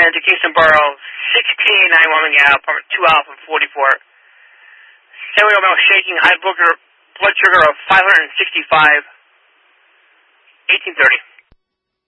manager, Kingston Borough, 16 911 Gal, apartment 2 Alpha 44. 7-year-old male shaking, high blood sugar of 565, 1830.